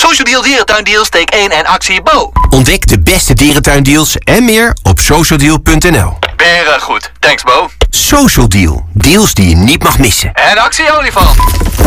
Social Deal Dierentuindeals, steek 1 en actie Bo. Ontdek de beste dierentuindeals en meer op socialdeal.nl. Berg goed. Thanks Bo. Social Deal. Deals die je niet mag missen. En actie olifant.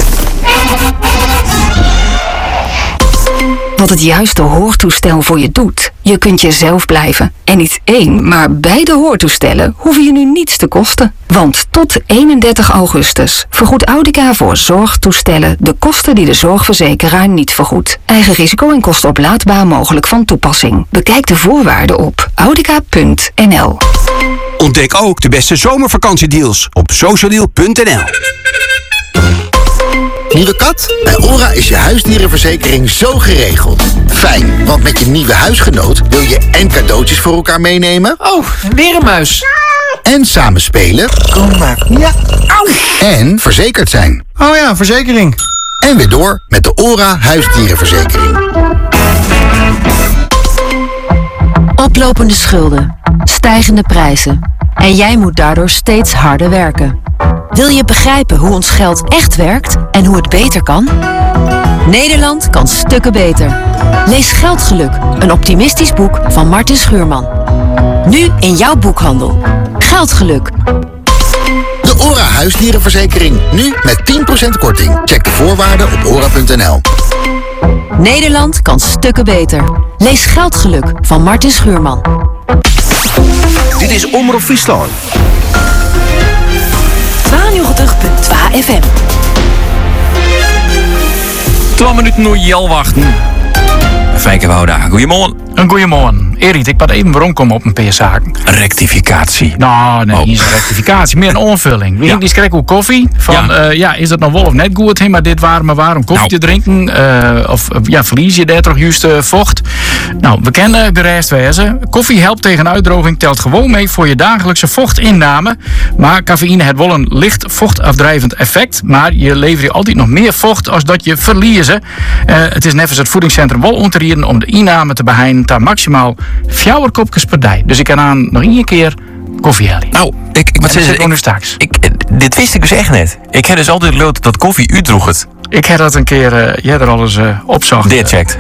Wat het juiste hoortoestel voor je doet. Je kunt jezelf blijven. En niet 1, maar beide hoortoestellen hoeven je nu niets te kosten. Want tot 31 augustus vergoedt Audica voor zorgtoestellen de kosten die de zorgverzekeraar niet vergoedt. Eigen risico en kosten oplaadbaar mogelijk van toepassing. Bekijk de voorwaarden op audica.nl. Ontdek ook de beste zomervakantiedeals op socialdeal.nl. Nieuwe kat? Bij ORA is je huisdierenverzekering zo geregeld. Fijn, want met je nieuwe huisgenoot wil je en cadeautjes voor elkaar meenemen. Oh, weer een muis. En samen spelen. Kom maar. Ja. Au. En verzekerd zijn. Oh ja, verzekering. En weer door met de ORA huisdierenverzekering. Oplopende schulden, stijgende prijzen. En jij moet daardoor steeds harder werken. Wil je begrijpen hoe ons geld echt werkt en hoe het beter kan? Nederland kan stukken beter. Lees Geldgeluk, een optimistisch boek van Martin Schuurman. Nu in jouw boekhandel. Geldgeluk. De ORA huisdierenverzekering. Nu met 10% korting. Check de voorwaarden op ora.nl. Nederland kan stukken beter. Lees Geldgeluk van Martin Schuurman. Dit is Omroep Friesland. 92.2 FM. 12 minuten nog jel wachten. Fijke Wouda, goeiemorgen. Een goeiemorgen. Erik, ik moet even rondkomen op een paar zaken. Rectificatie. Nou, nee, niet een rectificatie, meer een aanvulling. Wie die schrik hoe koffie? Van, is dat nog wel of net goed, maar dit waarom koffie te drinken? Verlies je daar toch juist vocht? Nou, we kennen gereisd wezen. Koffie helpt tegen uitdroging, telt gewoon mee voor je dagelijkse vochtinname. Maar cafeïne heeft wel een licht vochtafdrijvend effect. Maar je levert je altijd nog meer vocht als dat je verliezen. Het is nevens het voedingscentrum wel om te rieden om de inname te beheinen tot maximaal 4 kopjes per dag. Dus ik kan aan nog 1 keer koffie halen. Nou, ik moet zeggen, dit wist ik dus echt net. Ik heb dus altijd geloot dat koffie u droeg het. Ik heb dat een keer, jij er al eens opzocht. Dit checkt.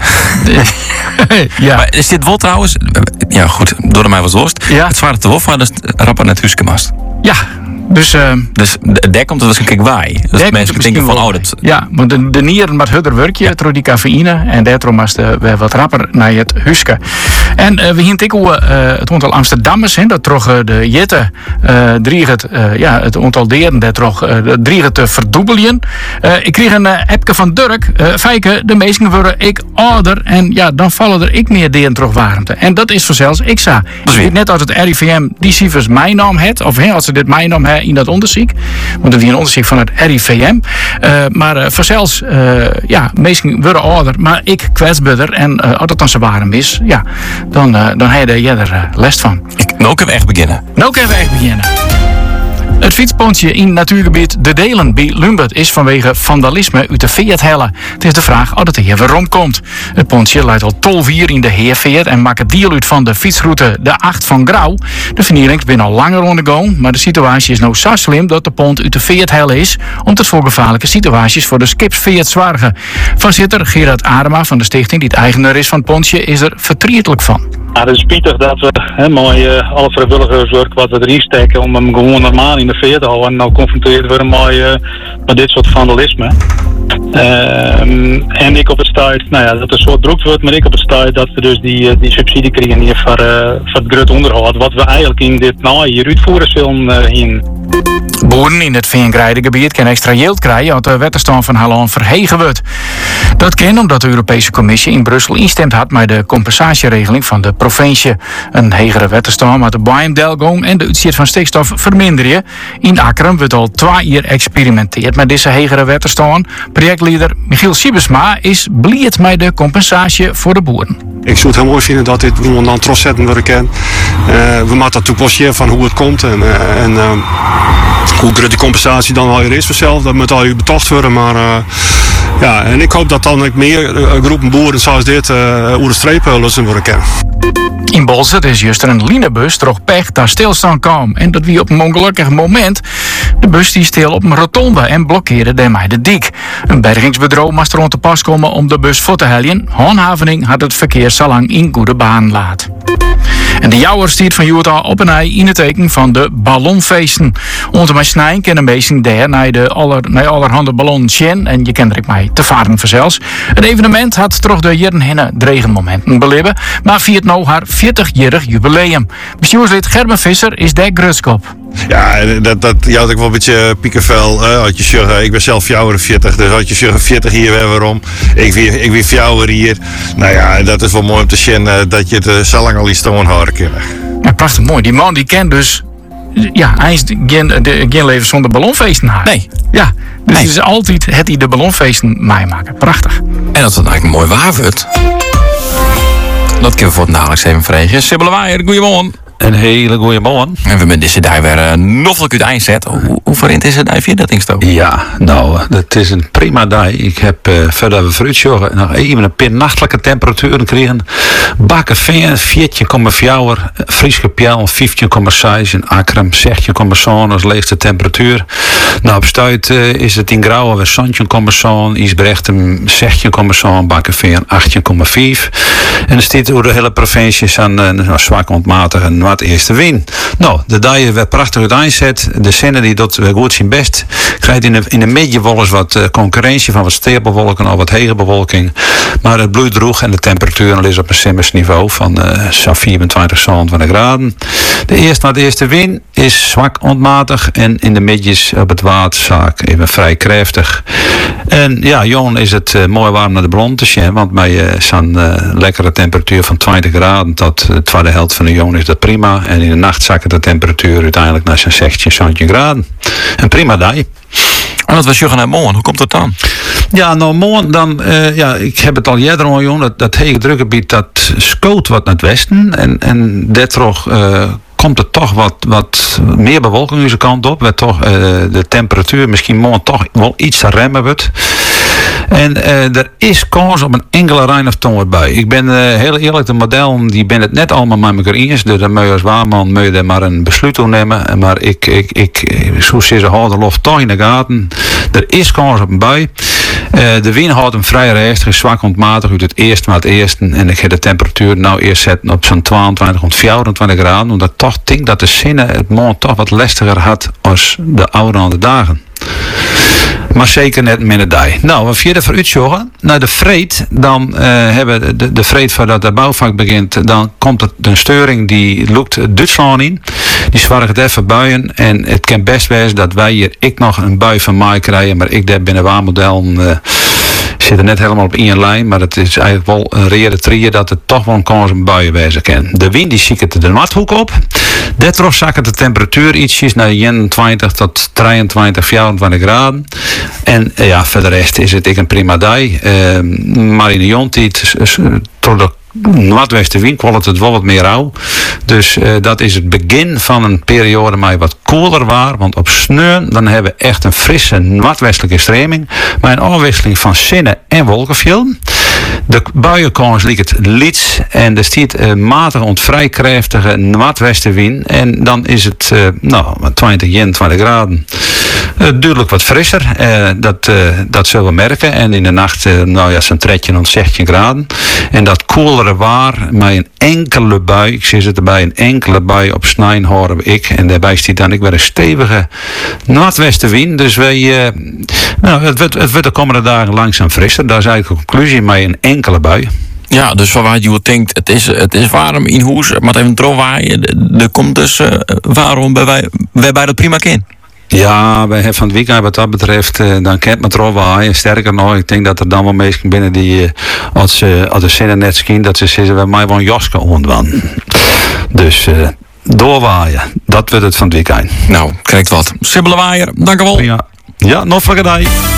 Ja. Maar is dit wel trouwens, ja goed, door de mij was worst. Ja. Het zware te wolf, maar dat is rapper net huskemast. Ja. Dus daar komt het waarschijnlijk waai. Dus mensen denken van, dat... Ja, maar de nieren met harder werkje, door die cafeïne. En daarom was we wat rapper naar het huske. En we zien het aantal Amsterdammers, dat troch de jette het aantal deren, dat troch driegen te verdubbelen. Ik kreeg een appje van Dirk. Fijke, de meesten worden ik ouder. En ja, dan vallen er ik meer deren terug warmte. En dat is vanzelfs ik sa. Ik weet net als het RIVM die cijfers mijn naam heeft. Of als ze dit mijn naam hebben in dat onderzoek. Want er is een onderzoek van het RIVM. Maar vanzelfs, meesten worden ouder. Maar ik kwetsbaarder. En als dat dan zo warm is, ja, dan heb je er last van. Nou kunnen we echt beginnen. Het fietspontje in natuurgebied De Delen bij Lumbert is vanwege vandalisme uit de veert hellen. Het is de vraag of het hier waarom komt. Het pontje leidt al tolvier in de Heerveert en maakt deel uit van de fietsroute de 8 van Grauw. De vernielings zijn al langer ondergaan, maar de situatie is nou zo slim dat de pont uit de veert hellen is om tot voor gevaarlijke situaties voor de skipsveert zwargen. Voorzitter Gerard Adema van de stichting, die het eigenaar is van het pontje, is er verdrietelijk van. Ja, het is spietig dat we mooi alle vrijwilligerswerk wat we erin steken om hem gewoon normaal in de veer te houden. En nou confronteerd worden met dit soort vandalisme. En ik op het stuit, dat er zo druk wordt, maar ik op het stuit dat we dus die subsidie krijgen hier voor het groot onderhoud. Wat we eigenlijk in dit hier uitvoeren zullen in. Boeren in het Veengrijdengebied kunnen extra yield krijgen als de wetterstand van Halland verhegen wordt. Dat kan omdat de Europese Commissie in Brussel instemd had met de compensatieregeling van de provincie. Een hegere wetterstand met de bijendelgom en de uitstoot van stikstof verminderen. In Akkeren wordt al 2 jaar experimenteerd met deze hegere wetterstand. Projectleider Michiel Siebesma is blij met de compensatie voor de boeren. Ik zou het heel mooi vinden dat dit we dan trots zetten worden kennen. We moeten natuurlijk wel zien van hoe het komt en hoe groot die compensatie dan alweer is vanzelf. Dat moet al je betocht worden, maar en ik hoop dat dan meer groepen boeren zoals dit over de streep lossen worden kennen. In Bolzert is juist een linebus toch pech daar stilstaan kwam. En dat wie op een ongelukkig moment. De bus die stil op een rotonde en blokkeerde daarmee de dik. Een bergingsbureau moest er rond te pas komen om de bus voor te heljen. Handhaving had het verkeer zo lang in goede baan laat. En de jouwer stiert van Utah op en ei in het teken van de ballonfeesten. Onder mijn snij kennen mensen daar naar de allerhande ballon Sjen. En je kent er ik mij te varen verzels. Het evenement had toch de jaren henne dregenmomenten belibben. Maar viert nou haar 40-jarig jubileum. Bestuurslid Gerben Visser is daar grutskop. Ja, dat jouwt ik wel een beetje piekenvel. Had je zeggen, ik ben zelf jouwer 40, dus had je zeggen 40 hier weer waarom. Ik weer fjouwer hier. Nou ja, dat is wel mooi om te zien dat je het zo lang al iets te horen kunnen. Ja, prachtig mooi. Die man die kent dus. Ja, hij is geen leven zonder ballonfeesten haar. Nee. Ja, dus het is altijd het die de ballonfeesten maken. Prachtig. En dat het eigenlijk mooi waar wordt. Dat kunnen we voor het dagelijks even vragen. Sibylle Waaier, goeiemorgen. Een hele goede morgen. En we hebben deze dag weer nog uit eindzet. Hoe verint is het dag via dat ingstook? Ja, nou, het is een prima dag. Ik heb verder we vooruitzogen nog even een paar nachtelijke temperaturen kregen. Bakkeveen 14,4, Frieske Pjel 15,6 en Akram 16,7 als leegste temperatuur. Nou, op Stuit is het in Grauwe weer 17,7, Isbrechten 16,7, Bakkeveen 18,5. En er staat door de hele provincie aan zwak ontmatig en wat eerste wind. Nou, de dag werd prachtig uit eindzet. De zinnen die dat goed zijn best. Krijgt in de midden wel eens wat concurrentie van wat steelbewolking of wat hege bewolking. Maar het bloeit droeg en de temperatuur is op een simmers niveau van 24, 27 graden. De eerste wind is zwak ontmatig en in de midjes op het waterzaak even vrij krachtig. En ja, Johan is het mooi warm naar de bron te zien, want bij zo'n lekkere temperatuur van 20 graden tot de tweede helft van de Johan is dat prima. En in de nacht zakken de temperatuur uiteindelijk naar zo'n 16, 17 graden. Een prima dag. En dat was Jurgen naar morgen. Hoe komt dat dan? Ja, nou morgen dan, ik heb het al eerder al, jongen, dat hege drukgebied dat scoot wat naar het westen. En daardoor komt er toch wat meer bewolking deze kant op. Waar toch de temperatuur misschien morgen toch wel iets te remmen wordt. En er is kans op een enkele rein of ton bij. Ik ben heel eerlijk, de modellen die ben het net allemaal met elkaar eens. Dus dan moet je als waarman moet je er maar een besluit toe nemen. Maar ik zo ze houden lof toch in de gaten. Er is kans op een bui. De wind houdt hem vrij rustig, zwak ontmatig uit het eerste naar het eerste. En ik heb de temperatuur nou eerst zetten op zo'n 22 tot 24 graden. Omdat ik toch denk dat de zinnen het morgen toch wat lastiger had als de oude dagen. Maar zeker net minder dag. Nou, wat verder voor uitzoeken. Naar de vreed, dan hebben de vreed voordat de bouwvak begint, dan komt het een steuring die loopt Duitsland in. Die zwaar het even buien. En het kan best wezen dat wij hier nog een bui van mij krijgen. Maar ik daar binnen waarmodellen zit er net helemaal op één lijn. Maar het is eigenlijk wel een reële trieën dat het toch wel een kans op een buien wezen kan. De wind die ziet de mathoek op. Daardoor zakken de temperatuur ietsjes naar 21 tot 23, 24 graden. En ja, voor de rest is het een prima dag. Maar in de jontijd tot de noordwestenwind kwam het wel wat meer rauw. Dus dat is het begin van een periode maar wat koeler waar. Want op sneeuw dan hebben we echt een frisse noordwestelijke stroming. Maar een afwisseling van zinnen en wolkenvelden. De buienkans ligt het liets en er stiet matige ontvrij krachtige noordwestenwind. En dan is het 20, 21 graden. Duidelijk wat frisser. Dat zullen we merken. En in de nacht zo'n 13 tot 16 graden. En dat koelere waar met een enkele bui. Ik zie het erbij, een enkele bui op snijn horen we ik. En daarbij stiet dan ik weer een stevige noordwestenwind. Dus het wordt de komende dagen langzaam frisser. Dat is eigenlijk de conclusie met een enkele bui. Ja, dus van waar je denkt, het is warm in huis, maar even waaien. Er komt dus waarom bij dat prima kind. Ja, wij hebben van het weekend wat dat betreft, dan kent men het wel waaien. Sterker nog, ik denk dat er dan wel mensen binnen die, als de zinnen net zien, dat ze zeggen, we mij wel een jasje ontwan. Dus doorwaaien, dat wordt het van het weekend. Nou, krijgt wat. Sibylle Waaier, dank u wel. Ja, nog een dag.